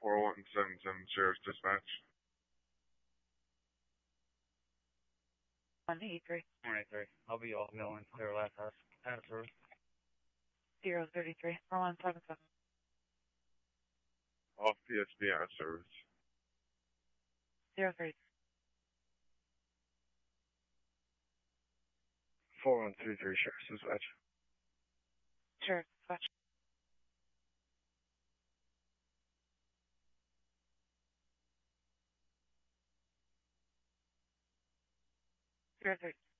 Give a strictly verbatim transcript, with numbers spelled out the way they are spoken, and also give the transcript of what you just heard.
four one seven seven Sheriff's Dispatch. one eighty-three. one eighty-three. I'll be off going to their last house. Out of service. zero thirty-three. four one seven seven. Off P S B out of service. zero thirty. four one three three Sheriff's Dispatch. Sheriff's Dispatch. zero thirty.